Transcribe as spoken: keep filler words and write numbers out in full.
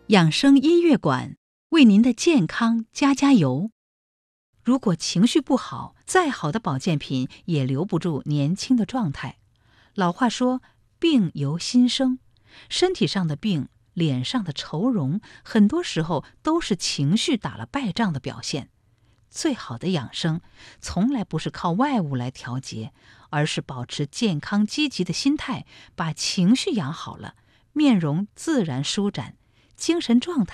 养生音乐馆为您的健康加加油。如果情绪不好，再好的保健品也留不住年轻的状态。老话说，病由心生，身体上的病，脸上的愁容，很多时候都是情绪打了败仗的表现。最好的养生，从来不是靠外物来调节，而是保持健康积极的心态，把情绪养好了，面容自然舒展，精神状态